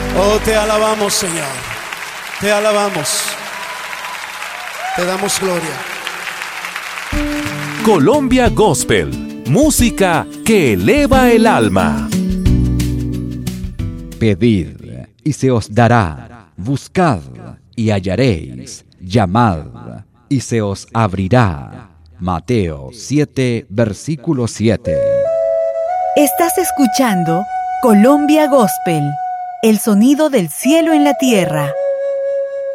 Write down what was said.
Oh, te alabamos, Señor. Te alabamos. Te damos gloria. Colombia Gospel, música que eleva el alma. Pedid y se os dará, buscad y hallaréis, llamad y se os abrirá. Mateo 7, versículo 7. Estás escuchando Colombia Gospel, el sonido del cielo en la tierra.